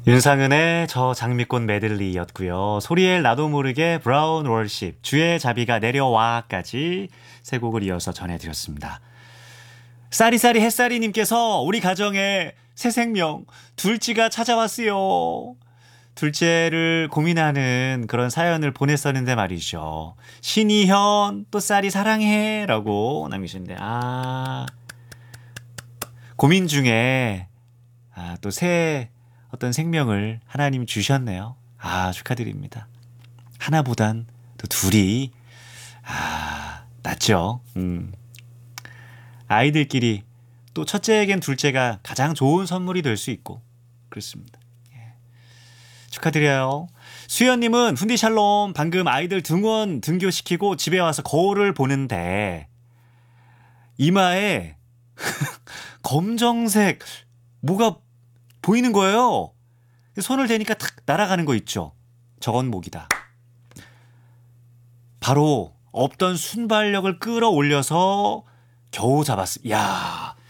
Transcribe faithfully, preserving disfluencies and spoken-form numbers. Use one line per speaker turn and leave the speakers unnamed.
윤상은의 저 장미꽃 메들리였고요. 소리엘 나도 모르게 브라운 월십 주의 자비가 내려와까지 세 곡을 이어서 전해드렸습니다. 쌀이쌀이 햇살이님께서 우리 가정에 새 생명 둘째가 찾아왔어요. 둘째를 고민하는 그런 사연을 보냈었는데 말이죠. 신이현 또 쌀이 사랑해 라고 남기셨는데 아 고민 중에 아, 또 새 어떤 생명을 하나님 주셨네요. 아 축하드립니다. 하나보단 또 둘이 아 낫죠. 음. 아이들끼리 또 첫째에겐 둘째가 가장 좋은 선물이 될 수 있고 그렇습니다. 예. 축하드려요. 수연님은 훈디샬롬 방금 아이들 등원 등교시키고 집에 와서 거울을 보는데 이마에 검정색 뭐가 보이는 거예요. 손을 대니까 탁 날아가는 거 있죠. 저건 목이다. 바로 없던 순발력을 끌어올려서 겨우 잡았습니다. 야